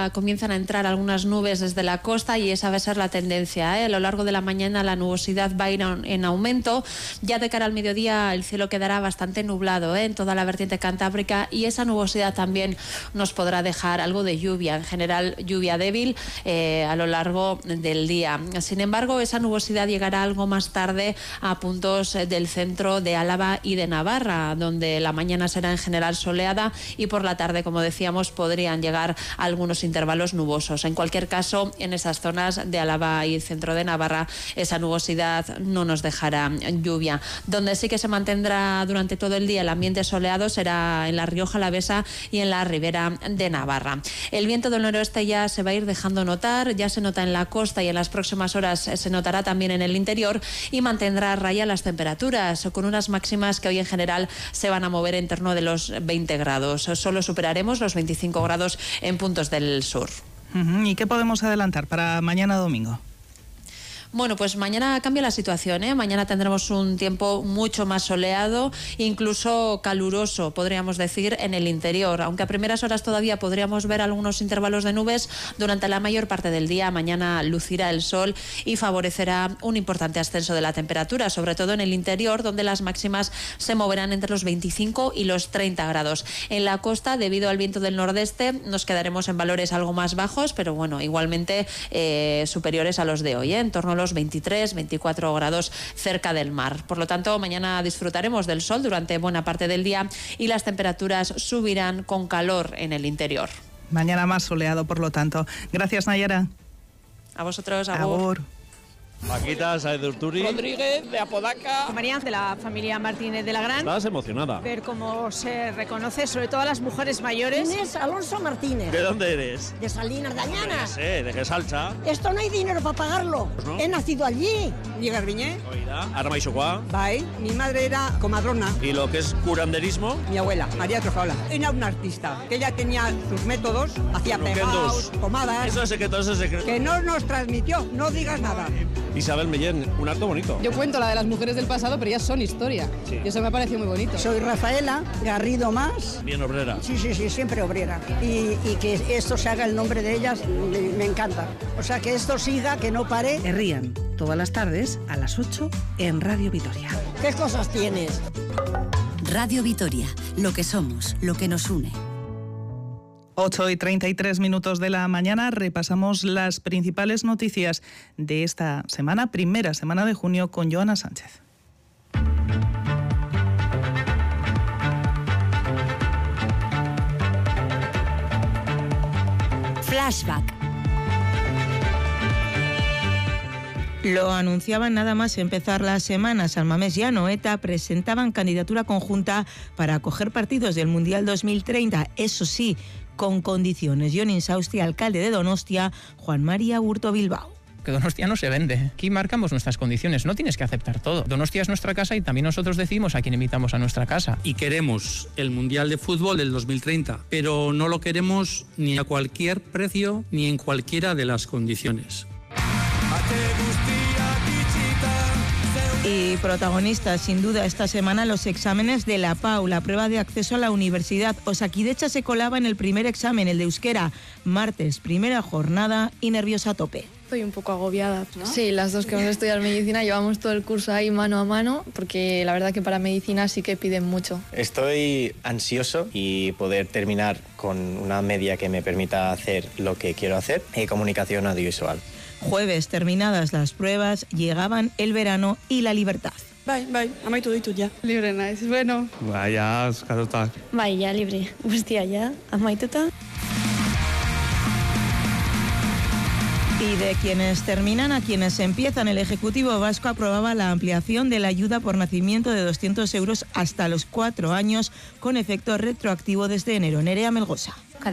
ya comienzan a entrar algunas nubes desde la costa y esa va a ser la tendencia. A lo largo de la mañana la nubosidad va a ir en aumento. Ya de cara al mediodía el cielo quedará bastante nublado en toda la vertiente cantábrica y esa nubosidad también nos podrá dejar algo de lluvia, en general lluvia débil a lo largo del día. Sin embargo, esa nubosidad llegará algo más tarde a puntos del centro de Álava y de Navarra, donde la mañana será en general soleada y por la tarde, como decíamos, podrían llegar algunos intervalos nubosos. En cualquier caso, en esas zonas de Álava y centro de Navarra, esa nubosidad no nos dejará lluvia. Donde sí que se mantendrá durante todo el día el ambiente soleado será en la Rioja Alavesa y en la ribera de Navarra. El viento del noroeste ya se va a ir dejando notar, ya se nota en la costa y en las próximas horas se notará también en el interior y mantendrá a raya las temperaturas, con unas máximas que hoy en general se van a mover en torno de los 20 grados. Solo superaremos los 25 grados en puntos del sur. ¿Y qué podemos adelantar para mañana domingo? Bueno, pues mañana cambia la situación, ¿eh? Mañana tendremos un tiempo mucho más soleado, incluso caluroso, podríamos decir, en el interior. Aunque a primeras horas todavía podríamos ver algunos intervalos de nubes, durante la mayor parte del día mañana lucirá el sol y favorecerá un importante ascenso de la temperatura, sobre todo en el interior, donde las máximas se moverán entre los 25 y los 30 grados. En la costa, debido al viento del nordeste, nos quedaremos en valores algo más bajos, pero bueno, igualmente superiores a los de hoy, en torno a los 23, 24 grados cerca del mar. Por lo tanto, mañana disfrutaremos del sol durante buena parte del día y las temperaturas subirán con calor en el interior. Mañana más soleado, por lo tanto. Gracias, Nayara. A vosotros, agur. Paquita, Saez de Urturi. Rodríguez, de Apodaca. María, de la familia Martínez de la Gran. Estás emocionada. Ver cómo se reconoce, sobre todo a las mujeres mayores. Inés Alonso Martínez. ¿De dónde eres? De Salinas de Añana. ¿De qué salcha? Esto no hay dinero para pagarlo. Pues no. He nacido allí. ¿Y Garbiñé? Oída. Arma y Socuá. Bai, mi madre era comadrona. ¿Y lo que es curanderismo? Mi abuela, María Trojaola. Era una artista, que ella tenía sus métodos, hacía pegados, pomadas. Eso es secreto, eso es secreto. Que no nos transmitió, no digas nada. Isabel Mellén, un acto bonito. Yo cuento la de las mujeres del pasado, pero ellas son historia. Sí. Y eso me ha parecido muy bonito. Soy Rafaela Garrido Más. Bien obrera. Sí, siempre obrera. Y que esto se haga el nombre de ellas, me encanta. O sea, que esto siga, que no pare. Rían todas las tardes a las 8 en Radio Vitoria. ¿Qué cosas tienes? Radio Vitoria, lo que somos, lo que nos une. 8:33 de la mañana, repasamos las principales noticias de esta semana, primera semana de junio, con Joana Sánchez. Flashback. Lo anunciaban nada más empezar la semana. San Mamés y Anoeta presentaban candidatura conjunta para acoger partidos del Mundial 2030, eso sí, con condiciones. Jon Insausti, alcalde de Donostia, Juan María Hurto Bilbao. Que Donostia no se vende. Aquí marcamos nuestras condiciones, no tienes que aceptar todo. Donostia es nuestra casa y también nosotros decidimos a quién invitamos a nuestra casa. Y queremos el Mundial de Fútbol del 2030, pero no lo queremos ni a cualquier precio ni en cualquiera de las condiciones. Y protagonistas, sin duda, esta semana los exámenes de la PAU, la prueba de acceso a la universidad. Osakidecha se colaba en el primer examen, el de euskera. Martes, primera jornada y nervios a tope. Estoy un poco agobiada, ¿no? Sí, las dos que vamos a estudiar medicina llevamos todo el curso ahí mano a mano, porque la verdad que para medicina sí que piden mucho. Estoy ansioso y poder terminar con una media que me permita hacer lo que quiero hacer, comunicación audiovisual. Jueves, terminadas las pruebas, llegaban el verano y la libertad. Bai, amaitu ditut ja. Libre naiz, bueno. Vaya, askatuta. Bai, ya libre. Guztia ya, amaituta. Y de quienes terminan a quienes empiezan, el Ejecutivo Vasco aprobaba la ampliación de la ayuda por nacimiento de 200 euros hasta los 4 años, con efecto retroactivo desde enero. Nerea Melgosa.